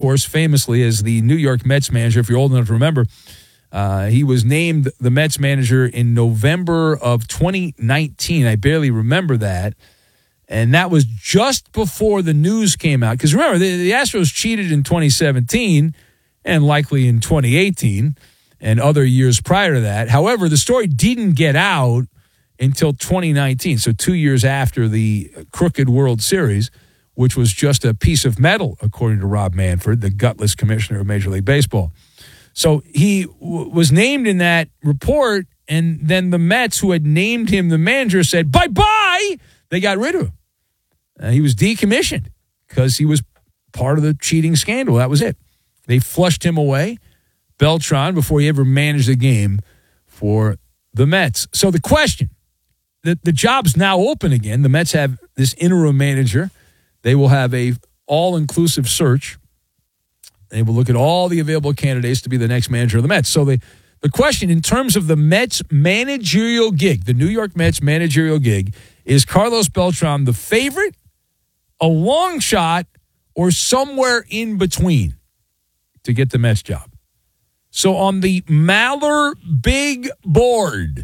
course, famously as the New York Mets manager, if you're old enough to remember. He was named the Mets manager in November of 2019. I barely remember that. And that was just before the news came out. Because remember, the Astros cheated in 2017 and likely in 2018 and other years prior to that. However, the story didn't get out until 2019, so 2 years after the crooked World Series, which was just a piece of metal, according to Rob Manfred, the gutless commissioner of Major League Baseball. So he was named in that report, and then the Mets, who had named him the manager, said, bye-bye. They got rid of him. He was decommissioned because he was part of the cheating scandal. That was it. They flushed him away, Beltran, before he ever managed a game for the Mets. So the question, the job's now open again. The Mets have this interim manager. They will have a all-inclusive search. They will look at all the available candidates to be the next manager of the Mets. So the question in terms of the Mets managerial gig, the New York Mets managerial gig, is Carlos Beltran the favorite, a long shot, or somewhere in between to get the Mets job? So on the Maller Big Board,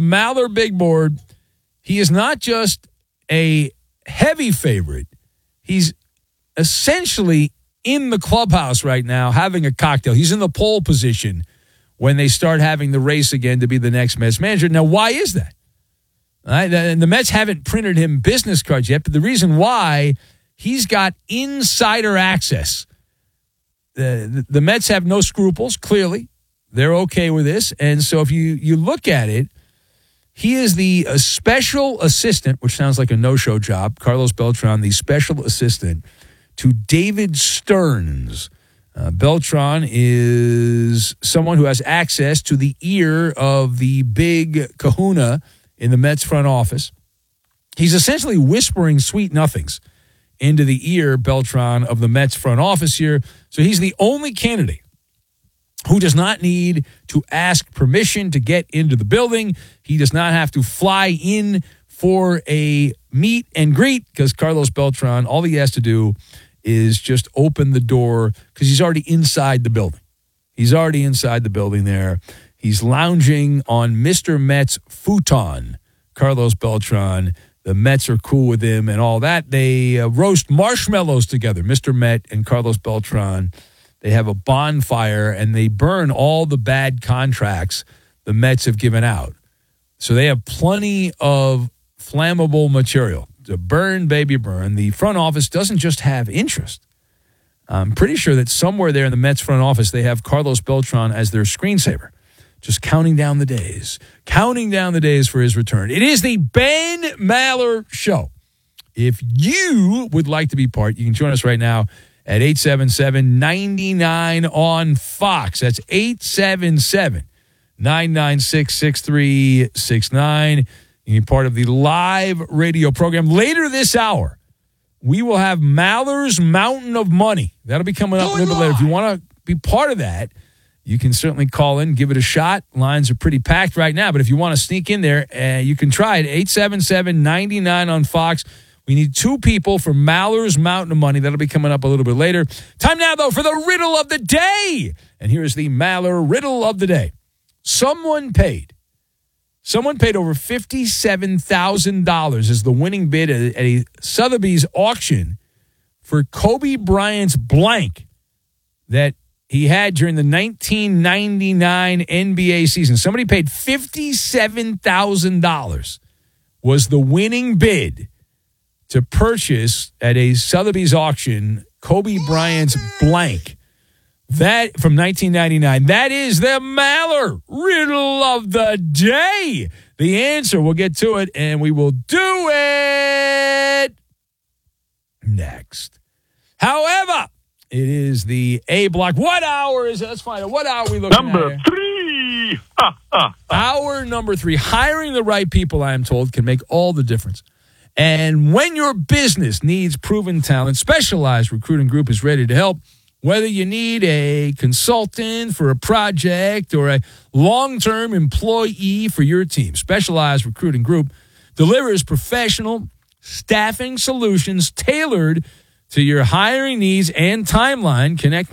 he is not just a heavy favorite. He's essentially in the clubhouse right now having a cocktail. He's in the pole position when they start having the race again to be the next Mets manager. Now, why is that? And the Mets haven't printed him business cards yet, but the reason why, he's got insider access. The Mets have no scruples, clearly. They're okay with this. And so if you look at it, he is the special assistant, which sounds like a no-show job, Carlos Beltran, the special assistant to David Stearns. Beltran is someone who has access to the ear of the big kahuna in the Mets front office. He's essentially whispering sweet nothings into the ear, Beltran, of the Mets front office here. So he's the only candidate who does not need to ask permission to get into the building. He does not have to fly in for a meet and greet because Carlos Beltran, all he has to do is just open the door because he's already inside the building. He's already inside the building there. He's lounging on Mr. Met's futon, Carlos Beltran. The Mets are cool with him and all that. They roast marshmallows together, Mr. Met and Carlos Beltran. They have a bonfire, and they burn all the bad contracts the Mets have given out. So they have plenty of flammable material to burn, baby, burn. The front office doesn't just have interest. I'm pretty sure that somewhere there in the Mets front office, they have Carlos Beltran as their screensaver, just counting down the days for his return. It is the Ben Maller Show. If you would like to be part, you can join us right now at 877-99 on Fox. That's 877-996-6369. You can be part of the live radio program. Later this hour, we will have Maller's Mountain of Money. That'll be coming up a little bit later. If you want to be part of that, you can certainly call in, give it a shot. Lines are pretty packed right now, but if you want to sneak in there, you can try it. 877-99 on Fox. We need 2 people for Maller's Mountain of Money. That'll be coming up a little bit later. Time now, though, for the riddle of the day. And here's the Maller riddle of the day. Someone paid over $57,000 as the winning bid at a Sotheby's auction for Kobe Bryant's blank that he had during the 1999 NBA season. Somebody paid $57,000 was the winning bid to purchase at a Sotheby's auction Kobe Bryant's blank. That from 1999. That is the Maller riddle of the day. The answer, we'll get to it, and we will do it next. However, it is the A block. What hour is it? Let's find out. What hour are we looking at? Number 3. Hour number 3. Hiring the right people, I am told, can make all the difference. And when your business needs proven talent, Specialized Recruiting Group is ready to help. Whether you need a consultant for a project or a long-term employee for your team, Specialized Recruiting Group delivers professional staffing solutions tailored to your hiring needs and timeline. Connect